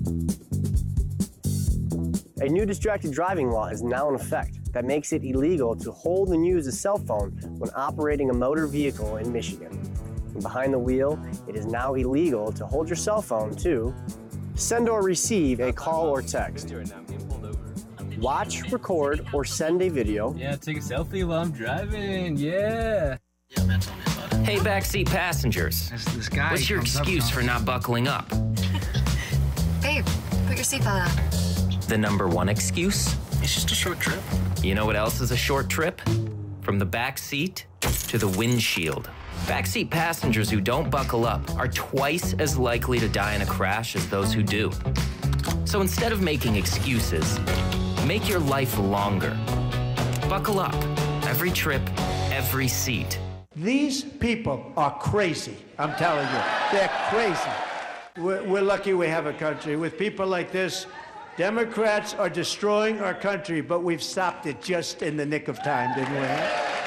A new distracted driving law is now in effect that makes it illegal to hold and use a cell phone when operating a motor vehicle in Michigan. And behind the wheel, it is now illegal to hold your cell phone to send or receive a call or text, watch, record, or send a video. Yeah, take a selfie while I'm driving, yeah. Hey, backseat passengers. This guy What's your excuse for not buckling up? Babe, put your seatbelt on. The number one excuse? It's just a short trip. You know what else is a short trip? From the back seat to the windshield. Backseat passengers who don't buckle up are twice as likely to die in a crash as those who do. So instead of making excuses, make your life longer. Buckle up. Every trip, every seat. These people are crazy, I'm telling you. They're crazy. We're lucky we have a country. With people like this, Democrats are destroying our country, but we've stopped it just in the nick of time, didn't we?